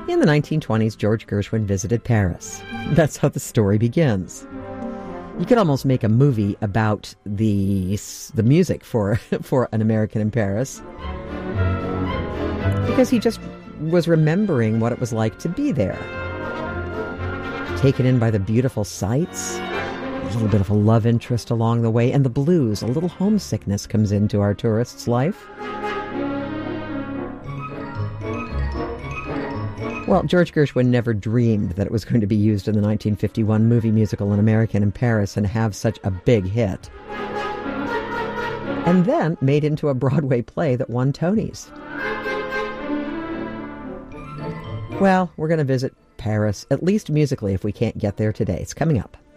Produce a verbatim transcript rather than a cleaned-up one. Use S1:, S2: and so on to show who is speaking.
S1: In the nineteen twenties, George Gershwin visited Paris. That's how the story begins. You could almost make a movie about the the music for for An American in Paris, because he just was remembering what it was like to be there. Taken in by the beautiful sights, a little bit of a love interest along the way, and the blues, a little homesickness comes into our tourist's life. Well, George Gershwin never dreamed that it was going to be used in the nineteen fifty-one movie musical An American in Paris and have such a big hit. And then made into a Broadway play that won Tonys. Well, we're going to visit Paris, at least musically, if we can't get there today. It's coming up.